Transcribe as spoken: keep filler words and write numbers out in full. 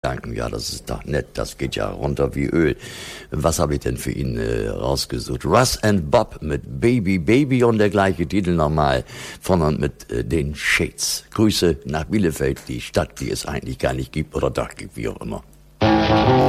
Danken, ja, das ist doch nett, das geht ja runter wie Öl. Was habe ich denn für ihn äh, rausgesucht? Russ and Bob mit Baby Baby und der gleiche Titel nochmal von und mit äh, den Shades. Grüße nach Bielefeld, die Stadt, die es eigentlich gar nicht gibt oder doch gibt, wie auch immer.